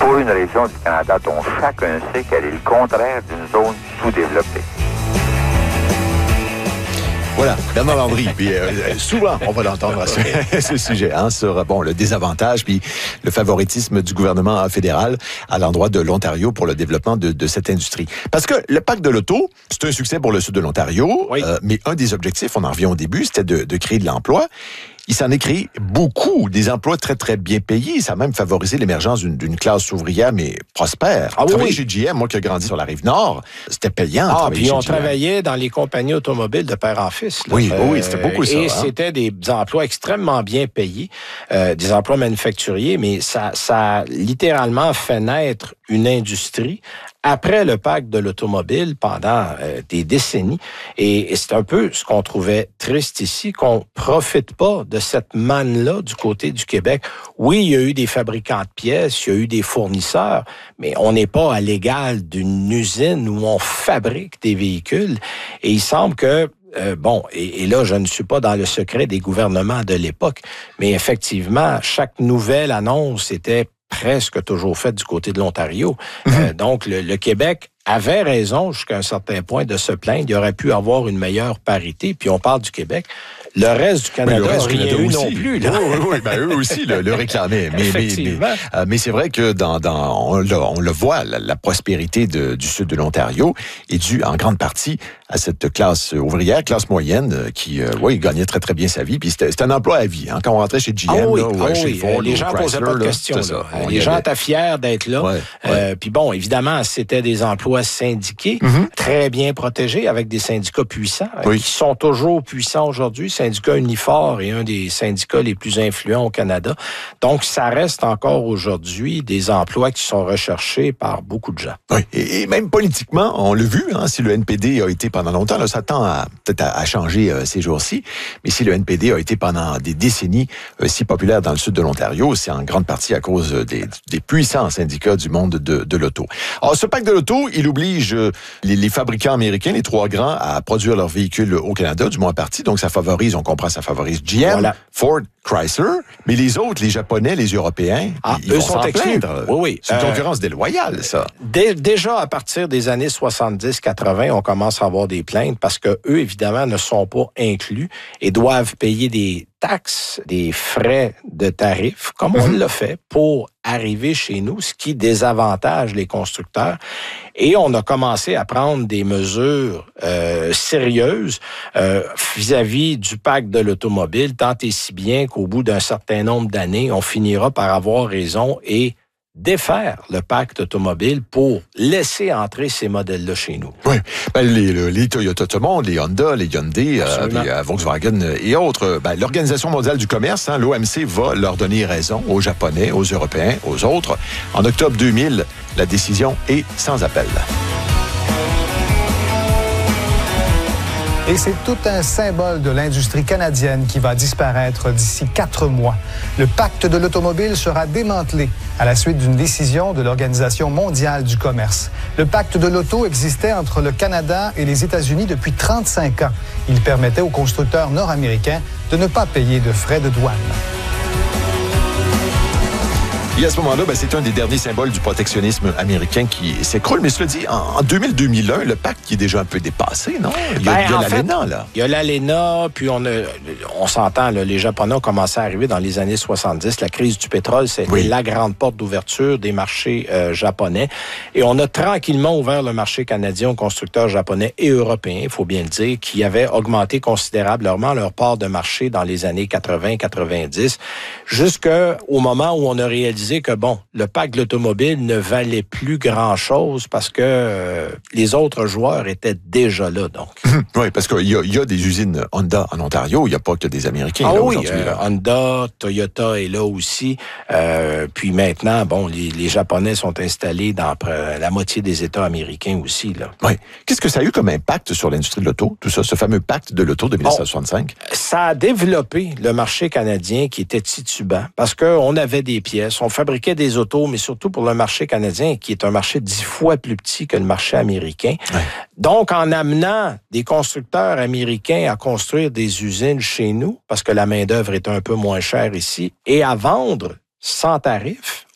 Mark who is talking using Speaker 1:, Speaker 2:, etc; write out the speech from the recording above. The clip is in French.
Speaker 1: pour une région du Canada dont chacun sait qu'elle est le contraire d'une zone sous-développée.
Speaker 2: Voilà, Bernard Landry. Puis souvent, on va l'entendre à ce sujet, sur le désavantage puis le favoritisme du gouvernement fédéral à l'endroit de l'Ontario pour le développement de cette industrie. Parce que le pacte de l'auto, c'est un succès pour le sud de l'Ontario, oui. Mais un des objectifs, on en revient au début, c'était de créer de l'emploi. Il s'en est créé beaucoup, des emplois très, très bien payés. Ça a même favorisé l'émergence d'une classe ouvrière, mais prospère. Travailler chez GM, moi qui ai grandi sur la Rive-Nord, c'était payant.
Speaker 3: Puis on travaillait dans les compagnies automobiles de père en fils. Là.
Speaker 2: Oui, c'était beaucoup ça.
Speaker 3: Et c'était des emplois extrêmement bien payés, des emplois manufacturiers, mais ça a littéralement fait naître une industrie après le pacte de l'automobile pendant des décennies. Et c'est un peu ce qu'on trouvait triste ici, qu'on profite pas de cette manne-là du côté du Québec. Oui, il y a eu des fabricants de pièces, il y a eu des fournisseurs, mais on n'est pas à l'égal d'une usine où on fabrique des véhicules. Et il semble que et là, je ne suis pas dans le secret des gouvernements de l'époque, mais effectivement, chaque nouvelle annonce était presque toujours faite du côté de l'Ontario. Donc, le Québec avait raison jusqu'à un certain point de se plaindre. Il aurait pu avoir une meilleure parité. Puis on parle du Québec. Le reste du Canada n'a rien eu non plus. Là.
Speaker 2: Oui, eux aussi le réclamaient. Mais c'est vrai que on le voit, la prospérité du sud de l'Ontario est due en grande partie à cette classe ouvrière, classe moyenne, qui gagnait très, très bien sa vie. Puis c'était un emploi à vie. Quand on rentrait chez GM, chez Ford,
Speaker 3: les gens ne posaient pas de questions. Les gens étaient fiers d'être là. Puis bon, évidemment, c'était des emplois syndiqués, très bien protégés, avec des syndicats puissants, qui sont toujours puissants aujourd'hui. Syndicat Unifor est un des syndicats les plus influents au Canada. Donc, ça reste encore aujourd'hui des emplois qui sont recherchés par beaucoup de gens.
Speaker 2: Oui, et même politiquement, on l'a vu, si le NPD a été pendant longtemps, là, ça tend peut-être à changer ces jours-ci, mais si le NPD a été pendant des décennies si populaire dans le sud de l'Ontario, c'est en grande partie à cause des puissants syndicats du monde de l'auto. Alors, ce pacte de l'auto, il oblige les fabricants américains, les trois grands, à produire leurs véhicules au Canada, du moins en partie. Donc, ça favorise GM, Ford, Chrysler, mais les autres, les Japonais, les Européens, ils vont s'en plaindre.
Speaker 3: Oui.
Speaker 2: C'est une concurrence déloyale, ça.
Speaker 3: Déjà, à partir des années 70-80, on commence à avoir des plaintes parce que eux, évidemment, ne sont pas inclus et doivent payer des taxes, des frais de tarifs, comme on l'a fait, pour arriver chez nous, ce qui désavantage les constructeurs. Et on a commencé à prendre des mesures sérieuses vis-à-vis du pacte de l'automobile, tant et si bien qu'au bout d'un certain nombre d'années, on finira par avoir raison et défaire le pacte automobile pour laisser entrer ces modèles-là chez nous.
Speaker 2: Oui. Les Toyota tout le monde, les Honda, les Hyundai, les Volkswagen et autres. L'Organisation mondiale du commerce, l'OMC, va leur donner raison aux Japonais, aux Européens, aux autres. En octobre 2000, la décision est sans appel.
Speaker 4: Et c'est tout un symbole de l'industrie canadienne qui va disparaître d'ici 4 mois. Le pacte de l'automobile sera démantelé à la suite d'une décision de l'Organisation mondiale du commerce. Le pacte de l'auto existait entre le Canada et les États-Unis depuis 35 ans. Il permettait aux constructeurs nord-américains de ne pas payer de frais de douane.
Speaker 2: Et à ce moment-là, c'est un des derniers symboles du protectionnisme américain qui s'écroule. Mais cela dit, en 2000-2001, le pacte qui est déjà un peu dépassé, non? Il y a l'ALENA, là.
Speaker 3: Il y a l'ALENA, puis on s'entend, là, les Japonais ont commencé à arriver dans les années 70. La crise du pétrole, c'était la grande porte d'ouverture des marchés japonais. Et on a tranquillement ouvert le marché canadien aux constructeurs japonais et européens, il faut bien le dire, qui avaient augmenté considérablement leur part de marché dans les années 80-90, jusqu'au moment où on a réalisé que, le pacte de l'automobile ne valait plus grand-chose parce que les autres joueurs étaient déjà là, donc.
Speaker 2: Oui, parce qu'il y a des usines Honda en Ontario, il n'y a pas que des Américains aujourd'hui.
Speaker 3: Honda, Toyota est là aussi. Puis maintenant, les Japonais sont installés dans la moitié des États américains aussi, là.
Speaker 2: Oui. Qu'est-ce que ça a eu comme impact sur l'industrie de l'auto, tout ça, ce fameux pacte de l'auto de 1965?
Speaker 3: Ça a développé le marché canadien qui était titubant parce qu'on avait des pièces, on fabriquait des autos, mais surtout pour le marché canadien, qui est un marché 10 fois plus petit que le marché américain. Ouais. Donc, en amenant des constructeurs américains à construire des usines chez nous, parce que la main-d'œuvre est un peu moins chère ici, et à vendre sans tarif,